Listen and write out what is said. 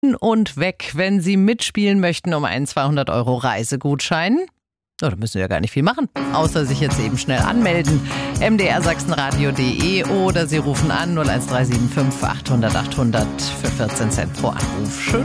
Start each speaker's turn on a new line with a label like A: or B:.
A: und weg, wenn Sie mitspielen möchten um einen 200 € Reisegutschein. Oh, da müssen wir ja gar nicht viel machen, außer sich jetzt eben schnell anmelden. mdrsachsenradio.de oder Sie rufen an 01375 800 800 für 14 Cent pro Anruf. Schön.